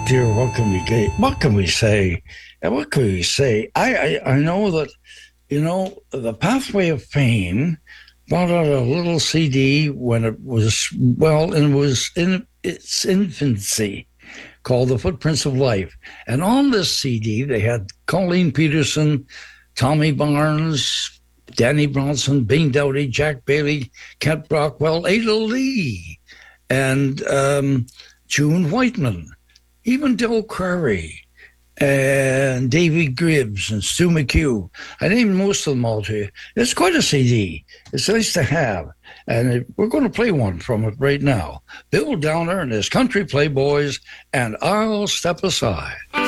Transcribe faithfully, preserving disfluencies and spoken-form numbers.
dear, what can we get? What can we say? And what can we say? I, I I know that you know the Pathway of Pain brought out a little C D when it was well, and it was in its infancy, called The Footprints of Life. And on this C D, they had Colleen Peterson, Tommy Barnes, Danny Bronson, Bing Dowdy, Jack Bailey, Kent Brockwell, Ada Lee, and um, June Whiteman, even Del Crary, and Davy Gribbs and Stu McHugh. I named most of them all to you. It's quite a C D. It's nice to have. And it, we're going to play one from it right now. Bill Downer and his Country Playboys, and I'll Step Aside.